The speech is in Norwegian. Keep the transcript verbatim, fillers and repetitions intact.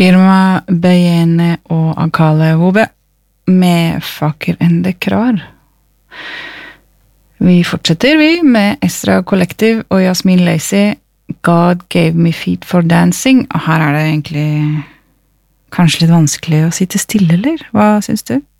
Irma Beyene og Akale Hobe med Faker ende krar. Vi fortsetter vi med Estra Collective og Jasmin Lacey, God Gave Me Feet for Dancing. Og her er det egentlig kanskje litt vanskelig å sitte stille, eller? Hva synes du?